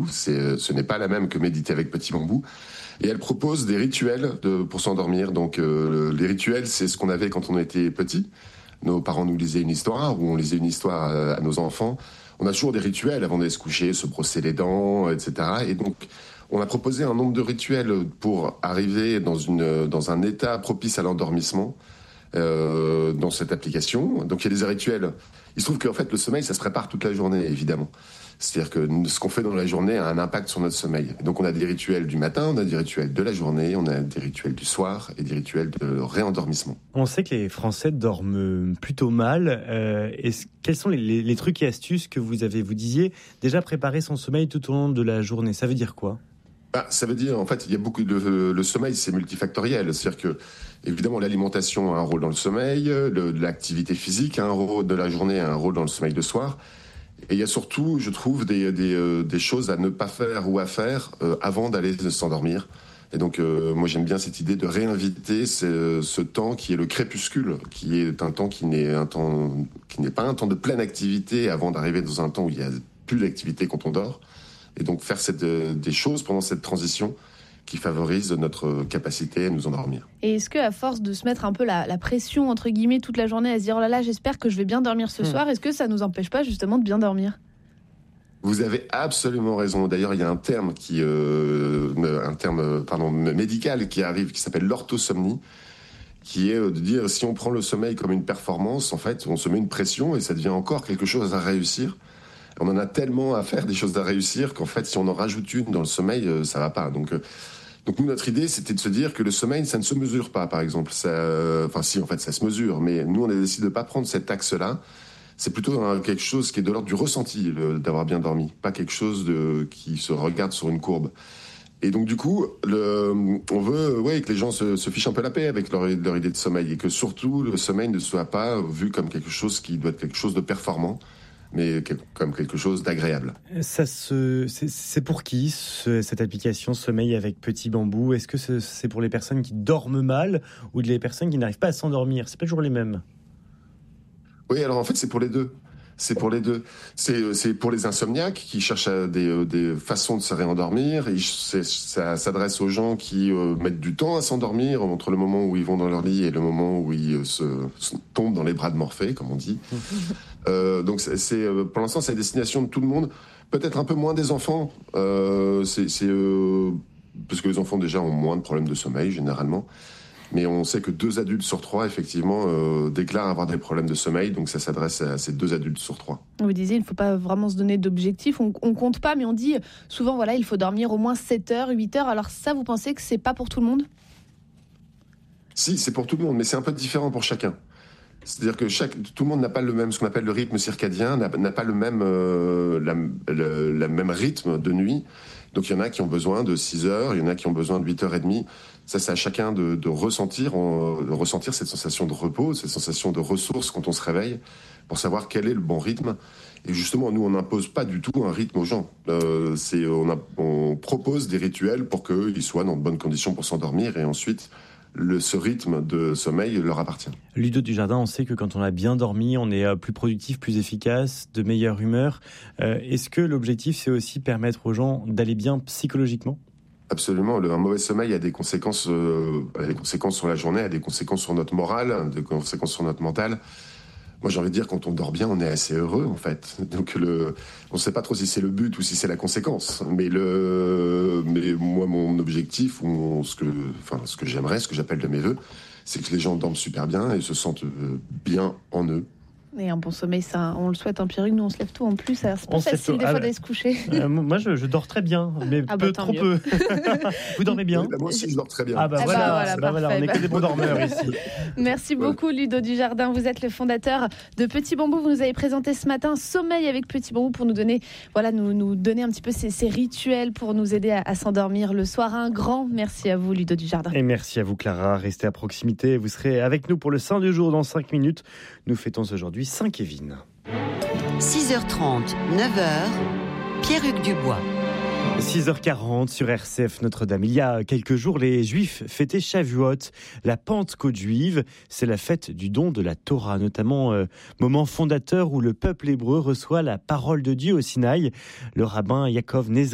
tout. Ce n'est pas la même que méditer avec Petit Bambou. Et elle propose des rituels pour s'endormir. Donc les rituels, c'est ce qu'on avait quand on était petit. Nos parents nous lisaient une histoire, ou on lisait une histoire à nos enfants. On a toujours des rituels avant d'aller se coucher, se brosser les dents, etc. Et donc, on a proposé un nombre de rituels pour arriver dans un état propice à l'endormissement dans cette application. Donc, il y a des rituels. Il se trouve qu'en fait, le sommeil, ça se prépare toute la journée, évidemment. C'est-à-dire que ce qu'on fait dans la journée a un impact sur notre sommeil. Donc on a des rituels du matin, on a des rituels de la journée, on a des rituels du soir et des rituels de réendormissement. On sait que les Français dorment plutôt mal. Quels sont les trucs et astuces que vous disiez, déjà préparer son sommeil tout au long de la journée? Ça veut dire quoi ? Ça veut dire, en fait, il y a beaucoup le sommeil, c'est multifactoriel. C'est-à-dire que, évidemment, l'alimentation a un rôle dans le sommeil, l'activité physique a un rôle de la journée, a un rôle dans le sommeil de soir. Et il y a surtout, je trouve, des choses à ne pas faire ou à faire avant d'aller s'endormir. Et donc, moi, j'aime bien cette idée de réinviter ce temps qui est le crépuscule, qui est un temps qui n'est pas un temps de pleine activité avant d'arriver dans un temps où il y a plus d'activité quand on dort. Et donc, faire des choses pendant cette transition qui favorise notre capacité à nous endormir. Et est-ce qu'à force de se mettre un peu la pression, entre guillemets, toute la journée, à se dire « Oh là là, j'espère que je vais bien dormir ce soir », est-ce que ça ne nous empêche pas justement de bien dormir ? Vous avez absolument raison. D'ailleurs, il y a un terme médical qui arrive, qui s'appelle l'orthosomnie, qui est de dire si on prend le sommeil comme une performance, en fait, on se met une pression et ça devient encore quelque chose à réussir. On en a tellement à faire des choses à réussir qu'en fait, si on en rajoute une dans le sommeil, ça va pas. Donc nous, notre idée, c'était de se dire que le sommeil, ça ne se mesure pas, par exemple. En fait, ça se mesure. Mais nous, on a décidé de pas prendre cet axe-là. C'est plutôt quelque chose qui est de l'ordre du ressenti, d'avoir bien dormi. Pas quelque chose qui se regarde sur une courbe. Et donc, du coup, on veut que les gens se fichent un peu la paix avec leur idée de sommeil. Et que surtout, le sommeil ne soit pas vu comme quelque chose qui doit être quelque chose de performant, mais comme quelque chose d'agréable. C'est pour qui cette application Sommeil avec Petit Bambou ? Est-ce que c'est pour les personnes qui dorment mal ou les personnes qui n'arrivent pas à s'endormir ? C'est pas toujours les mêmes. Oui, alors en fait, c'est pour les deux. C'est pour les insomniaques qui cherchent des façons de se réendormir. Ça s'adresse aux gens qui mettent du temps à s'endormir entre le moment où ils vont dans leur lit et le moment où ils tombent dans les bras de Morphée, comme on dit. Donc pour l'instant, c'est à destination de tout le monde. Peut-être un peu moins des enfants. Parce que les enfants déjà ont moins de problèmes de sommeil généralement. Mais on sait que 2 adultes sur 3, effectivement, déclarent avoir des problèmes de sommeil. Donc ça s'adresse à ces 2 adultes sur 3. Vous disiez, il ne faut pas vraiment se donner d'objectifs. On compte pas, mais on dit souvent, il faut dormir au moins 7 heures, 8 heures. Alors ça, vous pensez que c'est pas pour tout le monde ? Si, c'est pour tout le monde, mais c'est un peu différent pour chacun. C'est-à-dire que tout le monde n'a pas le même, ce qu'on appelle le rythme circadien, n'a pas le même, la même rythme de nuit. Donc il y en a qui ont besoin de 6 heures, il y en a qui ont besoin de 8h30. Ça, c'est à chacun de ressentir cette sensation de repos, cette sensation de ressources quand on se réveille, pour savoir quel est le bon rythme. Et justement, nous, on n'impose pas du tout un rythme aux gens. On propose des rituels pour qu'ils soient dans de bonnes conditions pour s'endormir, et ensuite, ce rythme de sommeil leur appartient. Ludo Dujardin, on sait que quand on a bien dormi, on est plus productif, plus efficace, de meilleure humeur. Est-ce que l'objectif, c'est aussi permettre aux gens d'aller bien psychologiquement ? Absolument. Un mauvais sommeil a des conséquences sur la journée, a des conséquences sur notre morale, des conséquences sur notre mental. Moi, j'ai envie de dire, quand on dort bien, on est assez heureux, en fait. Donc, on ne sait pas trop si c'est le but ou si c'est la conséquence. Mais moi, mon objectif, ou ce que j'aimerais, ce que j'appelle de mes vœux, c'est que les gens dorment super bien et se sentent bien en eux. Et un bon sommeil, ça, on le souhaite, un Pierruc. Nous, on se lève tôt en plus. Alors, c'est pas facile des fois d'aller se coucher. Moi, je dors très bien, mais trop peu. Vous dormez bien ? Oui, moi aussi, je dors très bien. Voilà, on n'est que des bons dormeurs ici. Merci beaucoup, Ludo Dujardin. Vous êtes le fondateur de Petit Bambou. Vous nous avez présenté ce matin Sommeil avec Petit Bambou pour nous donner un petit peu ces rituels pour nous aider à s'endormir le soir. Un grand merci à vous, Ludo Dujardin. Et merci à vous, Clara. Restez à proximité. Vous serez avec nous pour le Saint du jour dans 5 minutes. Nous fêtons aujourd'hui Saint-Kévin. 6h30, 9h, Pierruc Dubois. 6h40 sur RCF Notre-Dame. Il y a quelques jours, les Juifs fêtaient Shavuot, la Pentecôte juive. C'est la fête du don de la Torah, notamment moment fondateur où le peuple hébreu reçoit la parole de Dieu au Sinaï. Le rabbin Yaakov Nézri